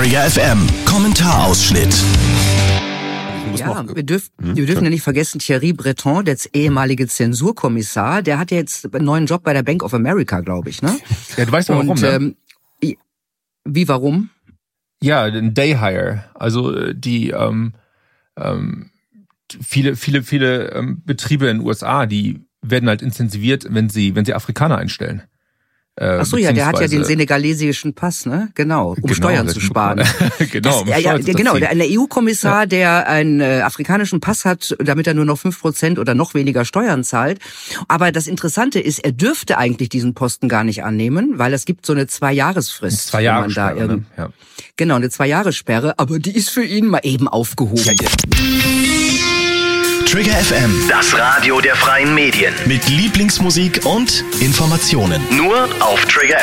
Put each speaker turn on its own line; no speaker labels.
Trigger FM Kommentarausschnitt.
Ja, wir dürfen ja nicht vergessen, Thierry Breton, der ehemalige Zensurkommissar, der hat jetzt einen neuen Job bei der Bank of America, glaube ich, ne?
Ja, du weißt ja warum, ne?
Wie, warum?
Ja, ein Day Hire. Also die viele Betriebe in den USA, die werden halt intensiviert, wenn sie Afrikaner einstellen.
Ach so, ja, der hat ja den senegalesischen Pass, ne? Genau, um Steuern zu sparen.
Genau,
der EU-Kommissar, der einen afrikanischen Pass hat, damit er nur noch 5% oder noch weniger Steuern zahlt. Aber das Interessante ist, er dürfte eigentlich diesen Posten gar nicht annehmen, weil es gibt so eine 2-Jahres-Frist.
Eine 2-Jahres-Sperre, ne? Ja.
Genau, eine 2-Jahres-Sperre, aber die ist für ihn mal eben aufgehoben. Ja.
Trigger FM,
das Radio der freien Medien.
mit Lieblingsmusik und Informationen.
Nur auf Trigger